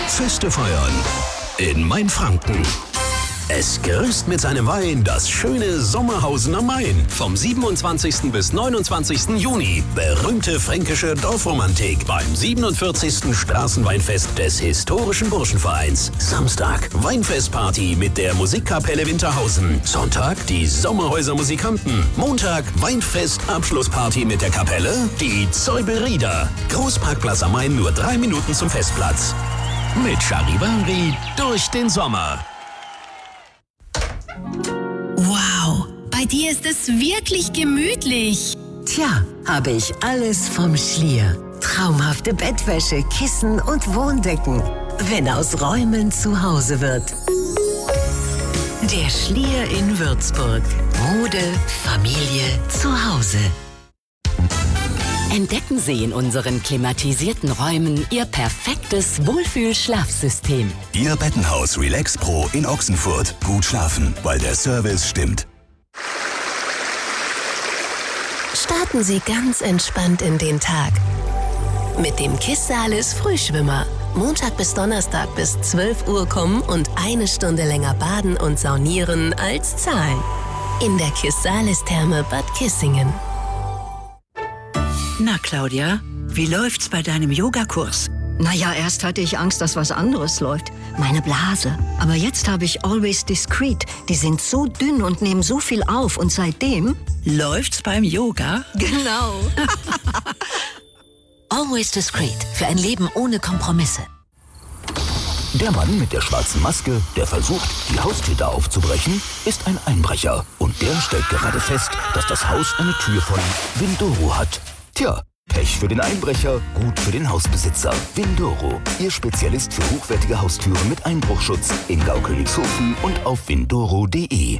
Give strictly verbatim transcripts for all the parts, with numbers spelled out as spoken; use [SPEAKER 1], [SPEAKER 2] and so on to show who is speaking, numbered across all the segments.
[SPEAKER 1] Feste feiern in Mainfranken. Es grüßt mit seinem Wein das schöne Sommerhausen am Main. Vom siebenundzwanzigsten bis neunundzwanzigsten Juni. Berühmte fränkische Dorfromantik beim siebenundvierzigsten Straßenweinfest des historischen Burschenvereins. Samstag Weinfestparty mit der Musikkapelle Winterhausen. Sonntag die Sommerhäuser Musikanten. Montag Weinfest-Abschlussparty mit der Kapelle, die Zäuberrieder. Großparkplatz am Main, nur drei Minuten zum Festplatz. Mit Charivari durch den Sommer.
[SPEAKER 2] Wow, bei dir ist es wirklich gemütlich.
[SPEAKER 3] Tja, habe ich alles vom Schlier. Traumhafte Bettwäsche, Kissen und Wohndecken. Wenn aus Räumen zu Hause wird. Der Schlier in Würzburg. Mode, Familie, zu Hause. Entdecken Sie in unseren klimatisierten Räumen Ihr perfektes Wohlfühl-Schlafsystem.
[SPEAKER 4] Ihr Bettenhaus Relax Pro in Ochsenfurt. Gut schlafen, weil der Service stimmt.
[SPEAKER 2] Starten Sie ganz entspannt in den Tag. Mit dem Kissalis Frühschwimmer. Montag bis Donnerstag bis zwölf Uhr kommen und eine Stunde länger baden und saunieren als zahlen. In der Kissalis-Therme Bad Kissingen.
[SPEAKER 5] Na, Claudia, wie läuft's bei deinem Yogakurs?
[SPEAKER 6] Naja, erst hatte ich Angst, dass was anderes läuft. Meine Blase. Aber jetzt habe ich Always Discreet. Die sind so dünn und nehmen so viel auf. Und seitdem...
[SPEAKER 5] Läuft's beim Yoga?
[SPEAKER 6] Genau.
[SPEAKER 3] Always Discreet. Für ein Leben ohne Kompromisse.
[SPEAKER 4] Der Mann mit der schwarzen Maske, der versucht, die Haustür aufzubrechen, ist ein Einbrecher. Und der stellt gerade fest, dass das Haus eine Tür von Windoro hat. Tja, Pech für den Einbrecher, gut für den Hausbesitzer. Windoro, Ihr Spezialist für hochwertige Haustüren mit Einbruchschutz in Gaukönigshofen und auf windoro punkt de.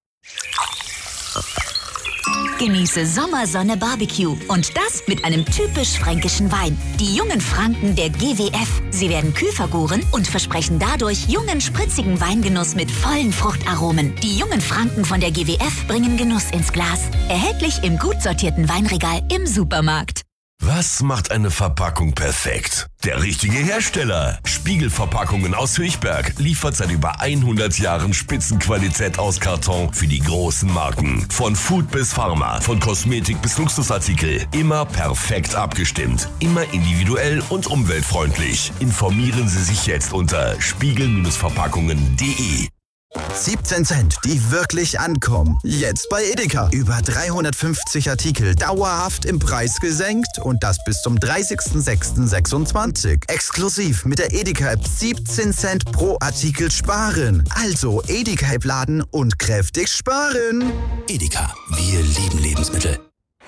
[SPEAKER 7] Genieße Sommersonne Barbecue und das mit einem typisch fränkischen Wein. Die jungen Franken der G W F. Sie werden kühl vergoren und versprechen dadurch jungen, spritzigen Weingenuss mit vollen Fruchtaromen. Die jungen Franken von der G W F bringen Genuss ins Glas. Erhältlich im gut sortierten Weinregal im Supermarkt.
[SPEAKER 8] Was macht eine Verpackung perfekt? Der richtige Hersteller. Spiegelverpackungen aus Höchberg liefert seit über hundert Jahren Spitzenqualität aus Karton für die großen Marken. Von Food bis Pharma, von Kosmetik bis Luxusartikel. Immer perfekt abgestimmt. Immer individuell und umweltfreundlich. Informieren Sie sich jetzt unter spiegel Verpackungen punkt de.
[SPEAKER 9] siebzehn Cent, die wirklich ankommen. Jetzt bei Edeka. Über dreihundertfünfzig Artikel dauerhaft im Preis gesenkt und das bis zum dreißigsten sechsten sechsundzwanzig. Exklusiv mit der Edeka-App siebzehn Cent pro Artikel sparen. Also Edeka-App laden und kräftig sparen.
[SPEAKER 4] Edeka, wir lieben Lebensmittel.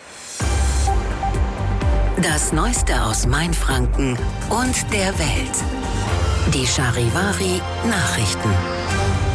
[SPEAKER 3] Das Neueste aus Mainfranken und der Welt. Die Charivari Nachrichten.